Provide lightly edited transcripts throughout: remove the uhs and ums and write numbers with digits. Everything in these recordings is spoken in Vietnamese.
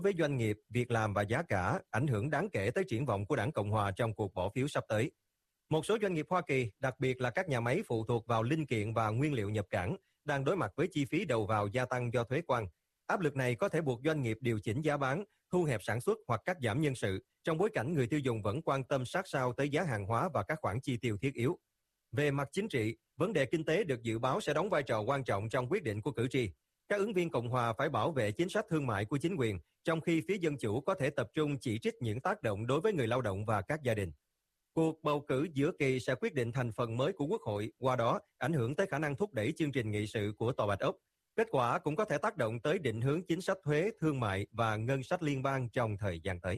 với doanh nghiệp, việc làm và giá cả, ảnh hưởng đáng kể tới triển vọng của Đảng Cộng hòa trong cuộc bỏ phiếu sắp tới. Một số doanh nghiệp Hoa Kỳ, đặc biệt là các nhà máy phụ thuộc vào linh kiện và nguyên liệu nhập cảng, đang đối mặt với chi phí đầu vào gia tăng do thuế quan. Áp lực này có thể buộc doanh nghiệp điều chỉnh giá bán, thu hẹp sản xuất hoặc cắt giảm nhân sự, trong bối cảnh người tiêu dùng vẫn quan tâm sát sao tới giá hàng hóa và các khoản chi tiêu thiết yếu. Về mặt chính trị, vấn đề kinh tế được dự báo sẽ đóng vai trò quan trọng trong quyết định của cử tri. Các ứng viên Cộng hòa phải bảo vệ chính sách thương mại của chính quyền, trong khi phía Dân chủ có thể tập trung chỉ trích những tác động đối với người lao động và các gia đình. Cuộc bầu cử giữa kỳ sẽ quyết định thành phần mới của Quốc hội, qua đó ảnh hưởng tới khả năng thúc đẩy chương trình nghị sự của Tòa Bạch Ốc. Kết quả cũng có thể tác động tới định hướng chính sách thuế, thương mại và ngân sách liên bang trong thời gian tới.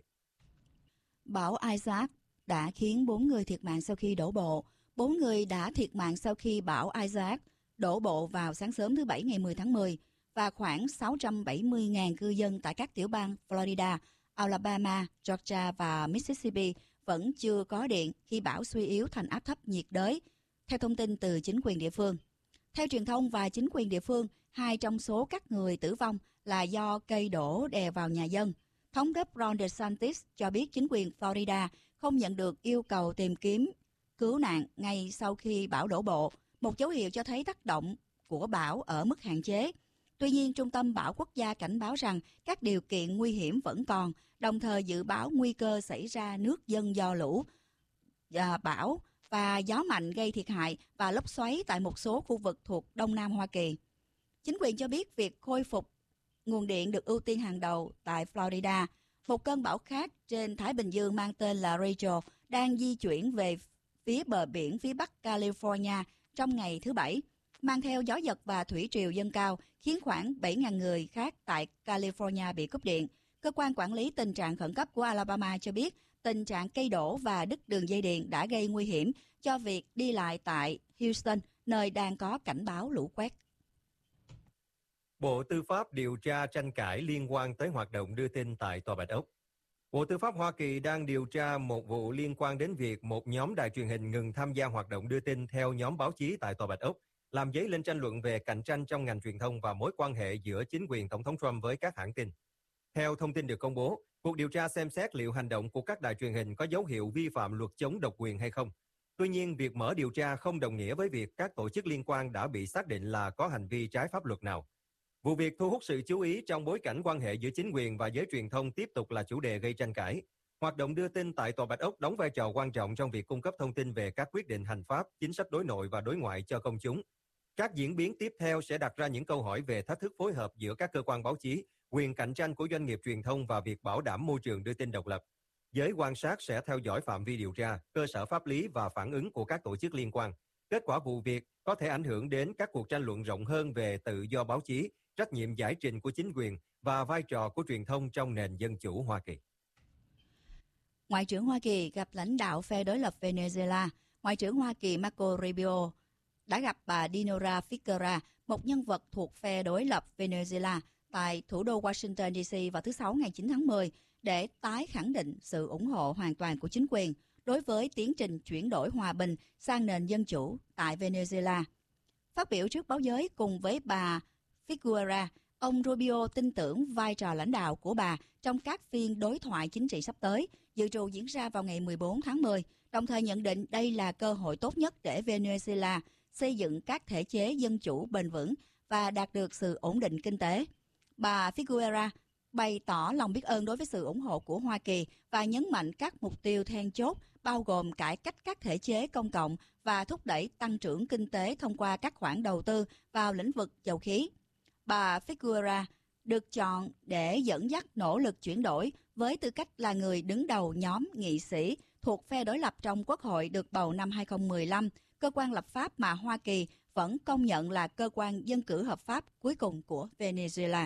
Bão Isaac đã khiến 4 người thiệt mạng sau khi đổ bộ. 4 người đã thiệt mạng sau khi bão Isaac đổ bộ vào sáng sớm thứ Bảy ngày 10 tháng 10 và khoảng 670.000 cư dân tại các tiểu bang Florida, Alabama, Georgia và Mississippi vẫn chưa có điện khi bão suy yếu thành áp thấp nhiệt đới, theo thông tin từ chính quyền địa phương. Theo truyền thông và chính quyền địa phương, 2 trong số các người tử vong là do cây đổ đè vào nhà dân. Thống đốc Ron DeSantis cho biết chính quyền Florida không nhận được yêu cầu tìm kiếm cứu nạn ngay sau khi bão đổ bộ, một dấu hiệu cho thấy tác động của bão ở mức hạn chế. Tuy nhiên, Trung tâm Bão Quốc gia cảnh báo rằng các điều kiện nguy hiểm vẫn còn, đồng thời dự báo nguy cơ xảy ra nước dâng do lũ, bão và gió mạnh gây thiệt hại và lốc xoáy tại một số khu vực thuộc Đông Nam Hoa Kỳ. Chính quyền cho biết việc khôi phục nguồn điện được ưu tiên hàng đầu tại Florida. Một cơn bão khác trên Thái Bình Dương mang tên là Rachel đang di chuyển về phía bờ biển phía bắc California trong ngày thứ Bảy, mang theo gió giật và thủy triều dâng cao, khiến khoảng 7.000 người khác tại California bị cúp điện. Cơ quan quản lý tình trạng khẩn cấp của Alabama cho biết tình trạng cây đổ và đứt đường dây điện đã gây nguy hiểm cho việc đi lại tại Houston, nơi đang có cảnh báo lũ quét. Bộ Tư pháp điều tra tranh cãi liên quan tới hoạt động đưa tin tại Tòa Bạch Ốc. Bộ Tư pháp Hoa Kỳ đang điều tra một vụ liên quan đến việc một nhóm đài truyền hình ngừng tham gia hoạt động đưa tin theo nhóm báo chí tại Tòa Bạch Ốc, làm dấy lên tranh luận về cạnh tranh trong ngành truyền thông và mối quan hệ giữa chính quyền Tổng thống Trump với các hãng tin. Theo thông tin được công bố, cuộc điều tra xem xét liệu hành động của các đài truyền hình có dấu hiệu vi phạm luật chống độc quyền hay không. Tuy nhiên, việc mở điều tra không đồng nghĩa với việc các tổ chức liên quan đã bị xác định là có hành vi trái pháp luật nào. Vụ việc thu hút sự chú ý trong bối cảnh quan hệ giữa chính quyền và giới truyền thông tiếp tục là chủ đề gây tranh cãi. Hoạt động đưa tin tại Tòa Bạch Ốc đóng vai trò quan trọng trong việc cung cấp thông tin về các quyết định hành pháp, chính sách đối nội và đối ngoại cho công chúng. Các diễn biến tiếp theo sẽ đặt ra những câu hỏi về thách thức phối hợp giữa các cơ quan báo chí, quyền cạnh tranh của doanh nghiệp truyền thông và việc bảo đảm môi trường đưa tin độc lập. Giới quan sát sẽ theo dõi phạm vi điều tra, cơ sở pháp lý và phản ứng của các tổ chức liên quan. Kết quả vụ việc có thể ảnh hưởng đến các cuộc tranh luận rộng hơn về tự do báo chí, trách nhiệm giải trình của chính quyền và vai trò của truyền thông trong nền dân chủ Hoa Kỳ. Ngoại trưởng Hoa Kỳ gặp lãnh đạo phe đối lập Venezuela. Ngoại trưởng Hoa Kỳ Marco Rubio đã gặp bà Dinora Figueira, một nhân vật thuộc phe đối lập Venezuela, tại thủ đô Washington DC vào thứ Sáu ngày 9 tháng 10 để tái khẳng định sự ủng hộ hoàn toàn của chính quyền đối với tiến trình chuyển đổi hòa bình sang nền dân chủ tại Venezuela. Phát biểu trước báo giới cùng với bà Figueira, ông Rubio tin tưởng vai trò lãnh đạo của bà trong các phiên đối thoại chính trị sắp tới, dự trù diễn ra vào ngày 14 tháng 10, đồng thời nhận định đây là cơ hội tốt nhất để Venezuela xây dựng các thể chế dân chủ bền vững và đạt được sự ổn định kinh tế. Bà Figueira bày tỏ lòng biết ơn đối với sự ủng hộ của Hoa Kỳ và nhấn mạnh các mục tiêu then chốt bao gồm cải cách các thể chế công cộng và thúc đẩy tăng trưởng kinh tế thông qua các khoản đầu tư vào lĩnh vực dầu khí. Bà Figueira được chọn để dẫn dắt nỗ lực chuyển đổi với tư cách là người đứng đầu nhóm nghị sĩ thuộc phe đối lập trong Quốc hội được bầu năm 2015, cơ quan lập pháp mà Hoa Kỳ vẫn công nhận là cơ quan dân cử hợp pháp cuối cùng của Venezuela.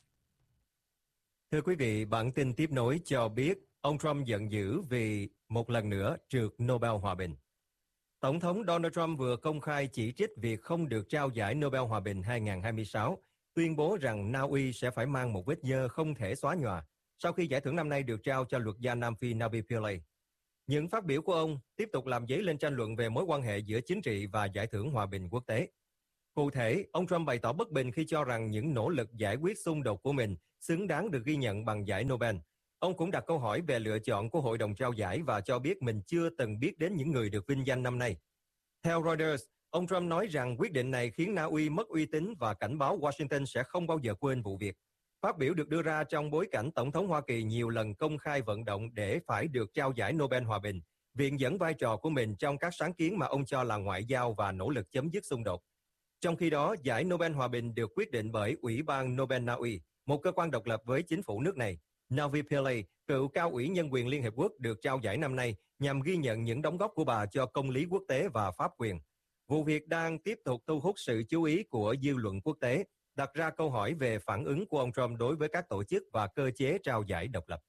Thưa quý vị, bản tin tiếp nối cho biết ông Trump giận dữ vì một lần nữa trượt Nobel Hòa bình. Tổng thống Donald Trump vừa công khai chỉ trích việc không được trao giải Nobel Hòa bình 2026, tuyên bố rằng Na Uy sẽ phải mang một vết nhơ không thể xóa nhòa sau khi giải thưởng năm nay được trao cho luật gia Nam Phi Nabih Pillay. Những phát biểu của ông tiếp tục làm dấy lên tranh luận về mối quan hệ giữa chính trị và giải thưởng hòa bình quốc tế. Cụ thể, ông Trump bày tỏ bất bình khi cho rằng những nỗ lực giải quyết xung đột của mình xứng đáng được ghi nhận bằng giải Nobel. Ông cũng đặt câu hỏi về lựa chọn của hội đồng trao giải và cho biết mình chưa từng biết đến những người được vinh danh năm nay. Theo Reuters, ông Trump nói rằng quyết định này khiến Na Uy mất uy tín và cảnh báo Washington sẽ không bao giờ quên vụ việc. Phát biểu được đưa ra trong bối cảnh Tổng thống Hoa Kỳ nhiều lần công khai vận động để phải được trao giải Nobel Hòa bình, viện dẫn vai trò của mình trong các sáng kiến mà ông cho là ngoại giao và nỗ lực chấm dứt xung đột. Trong khi đó, giải Nobel Hòa bình được quyết định bởi Ủy ban Nobel Na Uy, một cơ quan độc lập với chính phủ nước này. Navi Pillay, cựu cao ủy nhân quyền Liên Hiệp Quốc, được trao giải năm nay nhằm ghi nhận những đóng góp của bà cho công lý quốc tế và pháp quyền. Vụ việc đang tiếp tục thu hút sự chú ý của dư luận quốc tế, đặt ra câu hỏi về phản ứng của ông Trump đối với các tổ chức và cơ chế trao giải độc lập.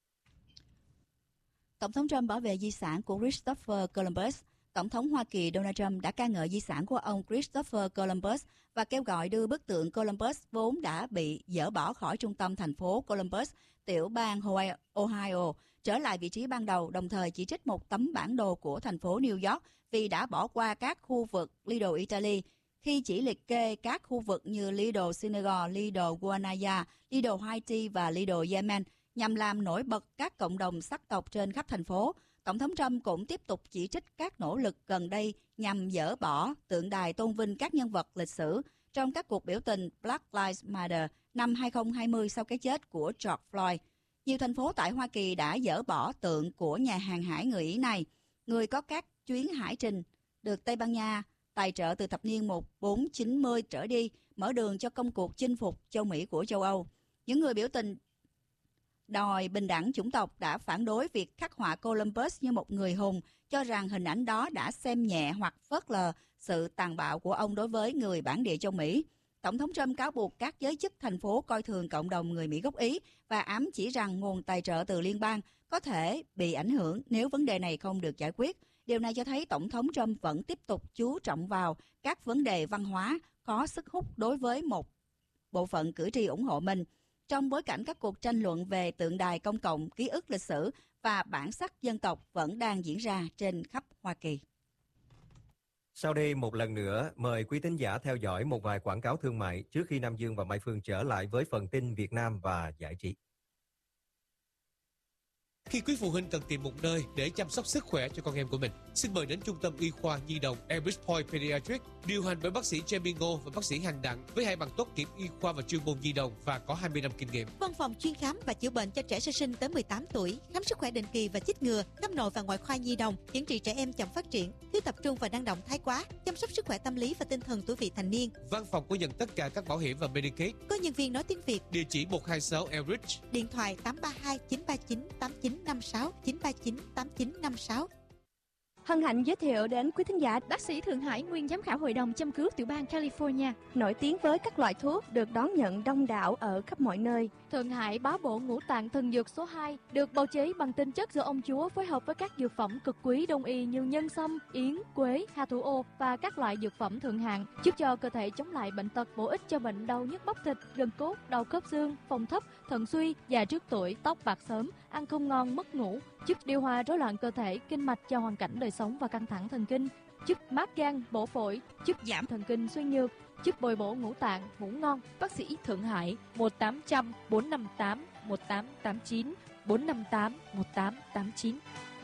Tổng thống Trump bảo vệ di sản của Christopher Columbus. Tổng thống Hoa Kỳ Donald Trump đã ca ngợi di sản của ông Christopher Columbus và kêu gọi đưa bức tượng Columbus vốn đã bị dỡ bỏ khỏi trung tâm thành phố Columbus, tiểu bang Ohio, trở lại vị trí ban đầu, đồng thời chỉ trích một tấm bản đồ của thành phố New York vì đã bỏ qua các khu vực Lido Italy, khi chỉ liệt kê các khu vực như Lido Senegal, Lido Guyana, Lido Haiti và Lido Yemen, nhằm làm nổi bật các cộng đồng sắc tộc trên khắp thành phố. Tổng thống Trump cũng tiếp tục chỉ trích các nỗ lực gần đây nhằm dỡ bỏ tượng đài tôn vinh các nhân vật lịch sử trong các cuộc biểu tình Black Lives Matter năm 2020 sau cái chết của George Floyd. Nhiều thành phố tại Hoa Kỳ đã dỡ bỏ tượng của nhà hàng hải người Ý này, người có các chuyến hải trình được Tây Ban Nha tài trợ từ thập niên 1490 trở đi, mở đường cho công cuộc chinh phục châu Mỹ của châu Âu. Những người biểu tình đòi bình đẳng chủng tộc đã phản đối việc khắc họa Columbus như một người hùng, cho rằng hình ảnh đó đã xem nhẹ hoặc phớt lờ sự tàn bạo của ông đối với người bản địa châu Mỹ. Tổng thống Trump cáo buộc các giới chức thành phố coi thường cộng đồng người Mỹ gốc Ý và ám chỉ rằng nguồn tài trợ từ liên bang có thể bị ảnh hưởng nếu vấn đề này không được giải quyết. Điều này cho thấy Tổng thống Trump vẫn tiếp tục chú trọng vào các vấn đề văn hóa có sức hút đối với một bộ phận cử tri ủng hộ mình, trong bối cảnh các cuộc tranh luận về tượng đài công cộng, ký ức lịch sử và bản sắc dân tộc vẫn đang diễn ra trên khắp Hoa Kỳ. Sau đây một lần nữa, mời quý thính giả theo dõi một vài quảng cáo thương mại trước khi Nam Dương và Mai Phương trở lại với phần tin Việt Nam và giải trí. Khi quý phụ huynh cần tìm một nơi để chăm sóc sức khỏe cho con em của mình, xin mời đến Trung tâm Y khoa Nhi đồng Elbridge Point Pediatrics, điều hành bởi bác sĩ Jamie Ngô và bác sĩ Hành Đặng với 2 bằng tốt nghiệp y khoa và chuyên môn nhi đồng và có 20 năm kinh nghiệm. Văn phòng chuyên khám và chữa bệnh cho trẻ sơ sinh tới 18 tuổi, khám sức khỏe định kỳ và chích ngừa, khám nội và ngoại khoa nhi đồng, chẩn trị trẻ em chậm phát triển, thiếu tập trung và năng động thái quá, chăm sóc sức khỏe tâm lý và tinh thần tuổi vị thành niên. Văn phòng có nhận tất cả các bảo hiểm và Medicaid. Có nhân viên nói tiếng Việt. Địa chỉ 126 Elbridge. Điện thoại 832 939 8956 939 8956. Hân hạnh giới thiệu đến quý thính giả bác sĩ Thượng Hải, nguyên giám khảo hội đồng châm cứu tiểu bang California, nổi tiếng với các loại thuốc được đón nhận đông đảo ở khắp mọi nơi. Thượng Hải bá bộ ngũ tạng thần dược số 2, được bào chế bằng tinh chất do ông chúa phối hợp với các dược phẩm cực quý đông y như nhân sâm, yến, quế, hà thủ ô và các loại dược phẩm thượng hạng, giúp cho cơ thể chống lại bệnh tật, bổ ích cho bệnh đau nhức bắp thịt, gân cốt, đau khớp xương, phong thấp, thận suy, già trước tuổi, tóc bạc sớm, ăn không ngon, mất ngủ, giúp điều hòa rối loạn cơ thể, kinh mạch cho hoàn cảnh đời sống và căng thẳng thần kinh, giúp mát gan, bổ phổi, giúp giảm thần kinh suy nhược, giúp bồi bổ ngũ tạng, ngủ ngon. Bác sĩ Thượng Hải 1800 458 1889 458 1889.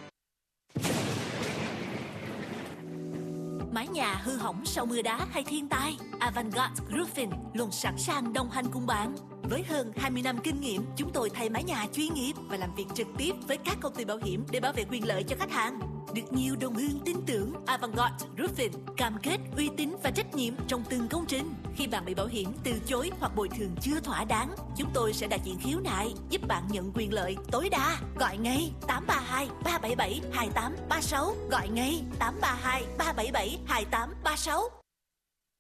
Mái nhà hư hỏng sau mưa đá hay thiên tai, Avantgarde Roofing luôn sẵn sàng đồng hành cùng bạn. Với hơn 20 năm kinh nghiệm, chúng tôi thay mái nhà chuyên nghiệp và làm việc trực tiếp với các công ty bảo hiểm để bảo vệ quyền lợi cho khách hàng. Được nhiều đồng hương tin tưởng, Avantgarde Roofing cam kết uy tín và trách nhiệm trong từng công trình. Khi bạn bị bảo hiểm từ chối hoặc bồi thường chưa thỏa đáng, chúng tôi sẽ đại diện khiếu nại, giúp bạn nhận quyền lợi tối đa. Gọi ngay 832 377 2836. Gọi ngay 832 377 2836.